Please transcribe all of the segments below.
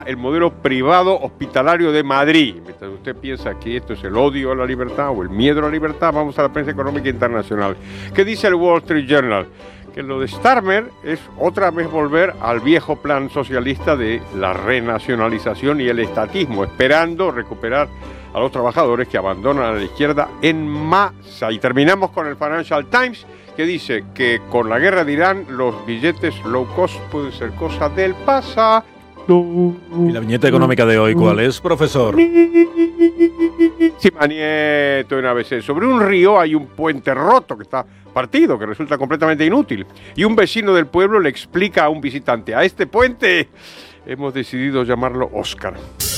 El modelo privado hospitalario de Madrid. Mientras usted piensa que esto es el odio a la libertad o el miedo a la libertad, vamos a la prensa económica internacional. ¿Qué dice el Wall Street Journal? Que lo de Starmer es otra vez volver al viejo plan socialista de la renacionalización y el estatismo, esperando recuperar a los trabajadores que abandonan a la izquierda en masa. Y terminamos con el Financial Times, que dice que con la guerra de Irán los billetes low cost pueden ser cosa del pasado. ¿Y la viñeta económica de hoy cuál es, profesor? Sima Nieto en ABC. Sobre un río hay un puente roto que está partido, que resulta completamente inútil. Y un vecino del pueblo le explica a un visitante: a este puente hemos decidido llamarlo Oscar.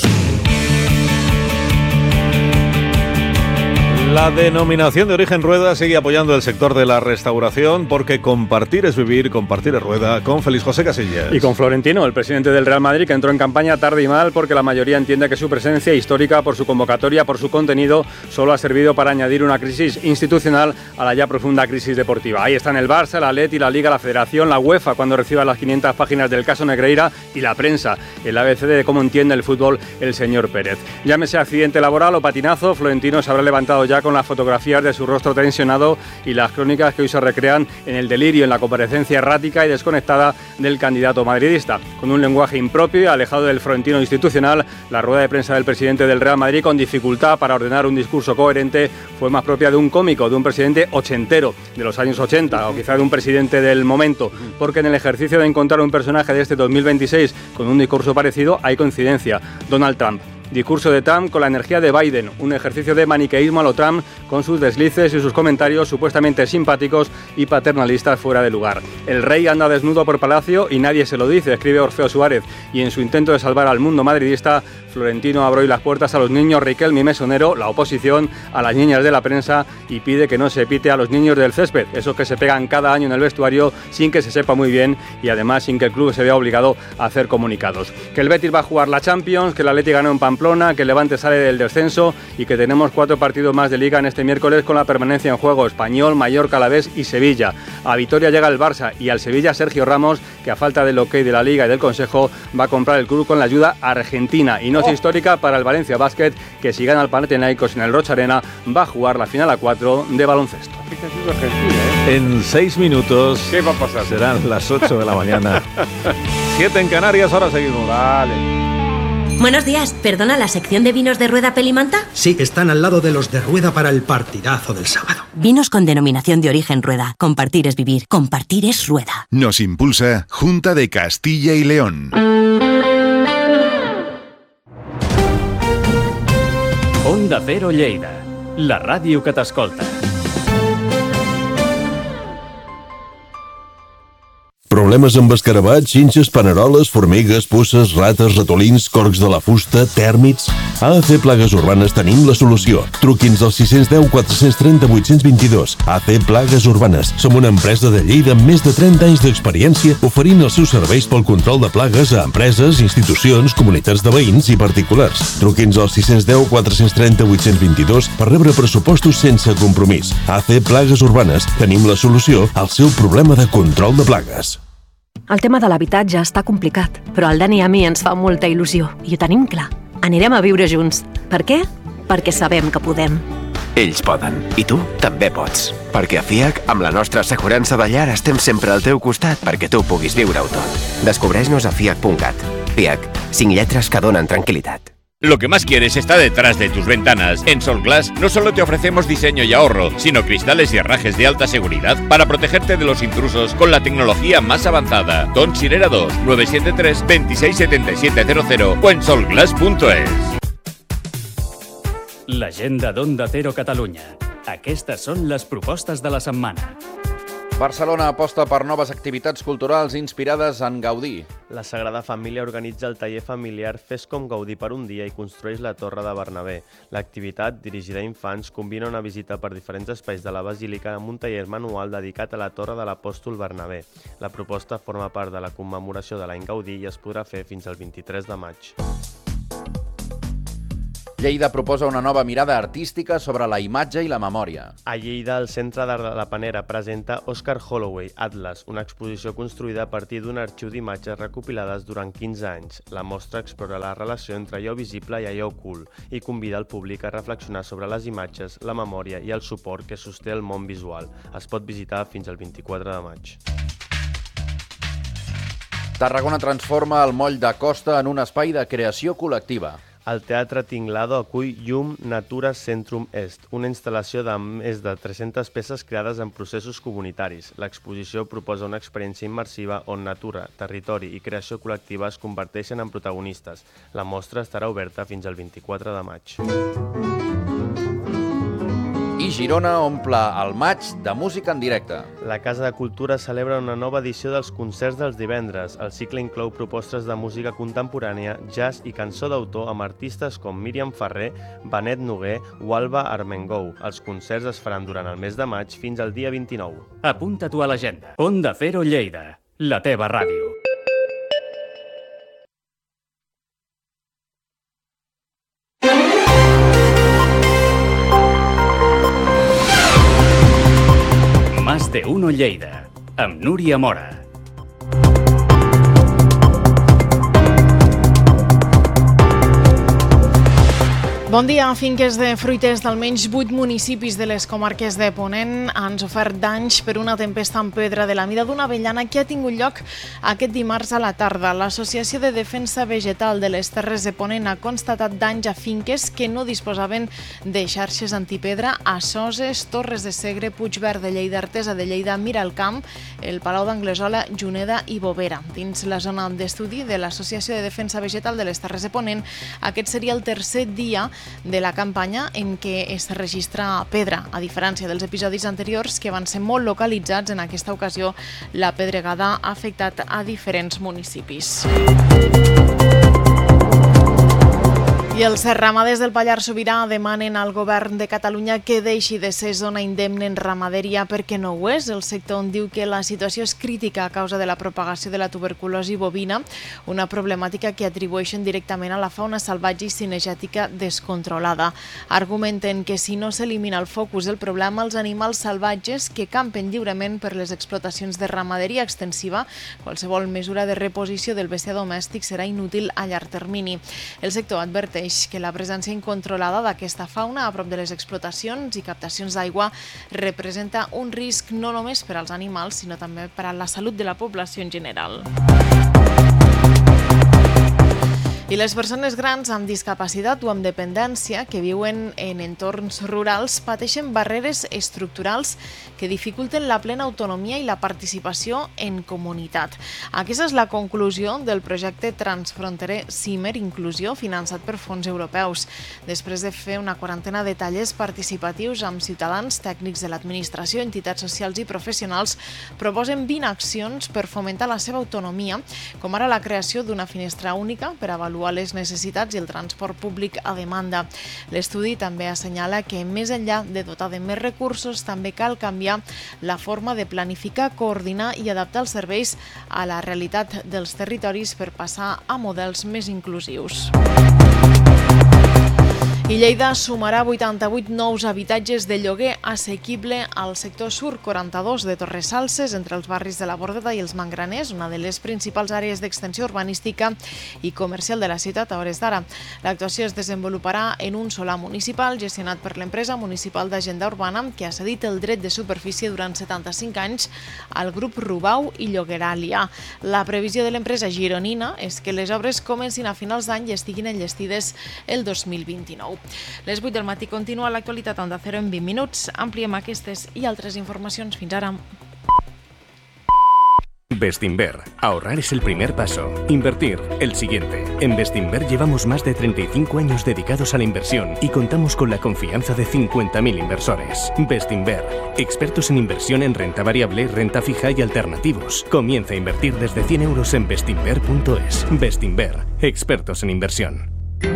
La denominación de origen Rueda sigue apoyando el sector de la restauración porque compartir es vivir, compartir es Rueda, con Félix José Casillas. Y con Florentino, el presidente del Real Madrid, que entró en campaña tarde y mal porque la mayoría entiende que su presencia histórica por su convocatoria, por su contenido, solo ha servido para añadir una crisis institucional a la ya profunda crisis deportiva. Ahí están el Barça, el Atleti, la Liga, la Federación, la UEFA cuando reciba las 500 páginas del caso Negreira y la prensa, el ABC de cómo entiende el fútbol el señor Pérez. Llámese accidente laboral o patinazo, Florentino se habrá levantado ya con las fotografías de su rostro tensionado y las crónicas que hoy se recrean en el delirio, en la comparecencia errática y desconectada del candidato madridista. Con un lenguaje impropio y alejado del Florentino institucional, la rueda de prensa del presidente del Real Madrid, con dificultad para ordenar un discurso coherente, fue más propia de un cómico, de un presidente ochentero, de los años 80, o quizá de un presidente del momento, porque en el ejercicio de encontrar un personaje de este 2026 con un discurso parecido hay coincidencia: Donald Trump. Discurso de Trump con la energía de Biden, un ejercicio de maniqueísmo a lo Trump, con sus deslices y sus comentarios supuestamente simpáticos y paternalistas fuera de lugar. El rey anda desnudo por palacio y nadie se lo dice, escribe Orfeo Suárez, y en su intento de salvar al mundo madridista, Florentino abre hoy las puertas a los niños Riquelme y Mesonero, la oposición, a las niñas de la prensa, y pide que no se pite a los niños del césped, esos que se pegan cada año en el vestuario sin que se sepa muy bien y además sin que el club se vea obligado a hacer comunicados. Que el Betis va a jugar la Champions, que el Atleti ganó en Pamplona, que el Levante sale del descenso y que tenemos 4 partidos más de Liga en este miércoles con la permanencia en juego: Español, Mallorca, Alavés y Sevilla. A Vitoria llega el Barça y al Sevilla Sergio Ramos, que a falta del ok de la Liga y del Consejo va a comprar el club con la ayuda argentina. Y noche histórica para el Valencia Basket, que si gana el Panathinaikos en el Rocha Arena va a jugar la final a 4 de baloncesto. En 6 minutos ¿Qué va a pasar? Serán las 8 de la mañana. 7 en Canarias, ahora seguimos. Vale. Buenos días, ¿perdona, la sección de vinos de Rueda Pelimanta? Sí, están al lado de los de Rueda para el partidazo del sábado. Vinos con denominación de origen Rueda. Compartir es vivir, compartir es Rueda. Nos impulsa Junta de Castilla y León. Onda Cero Lleida, la ràdio que t'escolta. Problemes amb escarabats, xinxes, paneroles, formigues, puces, rates, ratolins, corcs de la fusta, tèrmits... A AC Plagues Urbanes tenim la solució. Truqui'ns al 610 430 822. AC Plagues Urbanes. Som una empresa de Lleida amb més de 30 anys d'experiència oferint els seus serveis pel control de plagues a empreses, institucions, comunitats de veïns i particulars. Truqui'ns al 610 430 822 per rebre pressupostos sense compromís. AC Plagues Urbanes. Tenim la solució al seu problema de control de plagues. El tema de l'habitatge està complicat, però al Dani i a mi ens fa molta il·lusió i ho tenim clar. Anirem a viure junts. Per què? Perquè sabem que podem. Ells poden, i tu també pots. Perquè a FIAC, amb la nostra assegurança de llar, estem sempre al teu costat perquè tu puguis viure-ho tot. Descobreix-nos a fiac.cat. FIAC, 5 lletres que donen tranquil·litat. Lo que más quieres está detrás de tus ventanas. En Sol Glass no solo te ofrecemos diseño y ahorro, sino cristales y herrajes de alta seguridad para protegerte de los intrusos con la tecnología más avanzada. Don Sirera 2, 973 267700 o en solglass.es. L'agenda d'Onda Cero Catalunya. Aquestes són les propostes de la setmana. Barcelona aposta per noves activitats culturals inspirades en Gaudí. La Sagrada Família organitza el taller familiar Fes com Gaudí per un dia i construeix la Torre de Bernabé. L'activitat, dirigida a infants, combina una visita per diferents espais de la Basílica amb un taller manual dedicat a la Torre de l'Apòstol Bernabé. La proposta forma part de la commemoració de l'any Gaudí i es podrà fer fins al 23 de maig. Lleida proposa una nova mirada artística sobre la imatge i la memòria. A Lleida, el Centre d'Art de la Panera presenta Oscar Holloway, Atlas, una exposició construïda a partir d'un arxiu d'imatges recopilades durant 15 anys. La mostra explora la relació entre allò visible i allò ocult i convida el públic a reflexionar sobre les imatges, la memòria i el suport que sosté el món visual. Es pot visitar fins al 24 de maig. Tarragona transforma el moll de Costa en un espai de creació col·lectiva. El Teatre Tinglado acull Llum Natura Centrum Est, una instal·lació de més de 300 peces creades en processos comunitaris. L'exposició proposa una experiència immersiva on natura, territori i creació col·lectiva es converteixen en protagonistes. La mostra estarà oberta fins al 24 de maig. I Girona omple el maig de música en directe. La Casa de Cultura celebra una nova edició dels concerts dels divendres. El cicle inclou propostes de música contemporània, jazz i cançó d'autor amb artistes com Míriam Ferrer, Benet Noguer o Alba Armengou. Els concerts es faran durant el mes de maig fins al dia 29. Apunta-t'ho a l'agenda. Onda Cero Lleida, la teva ràdio. Más de uno Lleida, amb Núria Mora. Bon dia. Finques de fruiters d'almenys 8 municipis de les comarques de Ponent han sofert danys per una tempesta en pedra de la mida d'una avellana que ha tingut lloc aquest dimarts a la tarda. L'Associació de Defensa Vegetal de les Terres de Ponent ha constatat danys a finques que no disposaven de xarxes antipedra a Soses, Torres de Segre, Puigverd de Lleida, Artesa de Lleida, Miralcamp, el Palau d'Anglesola, Juneda i Bovera. Dins la zona d'estudi de l'Associació de Defensa Vegetal de les Terres de Ponent, aquest seria el tercer dia de la campanya en què es registra pedra, a diferència dels episodis anteriors que van ser molt localitzats. En aquesta ocasió la pedregada ha afectat a diferents municipis. I els ramaders del Pallars Sobirà demanen al govern de Catalunya que deixi de ser zona indemne en ramaderia perquè no ho és. El sector en diu que la situació és crítica a causa de la propagació de la tuberculosi bovina, una problemàtica que atribueixen directament a la fauna salvatge i cinegètica descontrolada. Argumenten que si no s'elimina el focus del problema, els animals salvatges que campen lliurement per les explotacions de ramaderia extensiva, qualsevol mesura de reposició del bestiar domèstic serà inútil a llarg termini. El sector adverteix que la presència incontrolada d'aquesta fauna a prop de les explotacions i captacions d'aigua representa un risc no només per als animals, sinó també per a la salut de la població en general. I les persones grans amb discapacitat o amb dependència que viuen en entorns rurals pateixen barreres estructurals que dificulten la plena autonomia i la participació en comunitat. Aquesta és la conclusió del projecte transfronterer CIMER Inclusió, finançat per fons europeus. Després de fer una quarantena de tallers participatius amb ciutadans, tècnics de l'administració, entitats socials i professionals, proposen 20 accions per fomentar la seva autonomia, com ara la creació d'una finestra única per avaluar les necessitats i el transport públic a demanda. L'estudi també assenyala que, més enllà de dotar de més recursos, també cal canviar la forma de planificar, coordinar i adaptar els serveis a la realitat dels territoris per passar a models més inclusius. I Lleida sumarà 88 nous habitatges de lloguer assequible al sector Sur 42 de Torresalses, entre els barris de la Bordeta i els Mangraners, una de les principals àrees d'extensió urbanística i comercial de la ciutat a hores d'ara. L'actuació es desenvoluparà en un solar municipal gestionat per l'empresa municipal d'Agenda Urbana, que ha cedit el dret de superfície durant 75 anys al grup Rubau i Llogueralia. La previsió de l'empresa gironina és que les obres comencin a finals d'any i estiguin enllestides el 2029. Les 8 del matí continua l'actualitat Onda Cero en 20 minuts. Ampliem aquestes i altres informacions. Fins ara. Bestinver. Ahorrar es el primer paso. Invertir, el siguiente. En Bestinver llevamos más de 35 años dedicados a la inversión y contamos con la confianza de 50.000 inversores. Bestinver. Expertos en inversión en renta variable, renta fija y alternativos. Comienza a invertir desde 100 euros en bestinver.es. Bestinver. Expertos en inversión.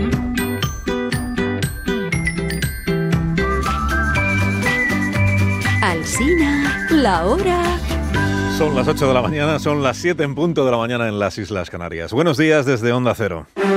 Alsina, la hora. Son las 8 de la mañana, son las 7 en punto de la mañana en las Islas Canarias. Buenos días desde Onda Cero.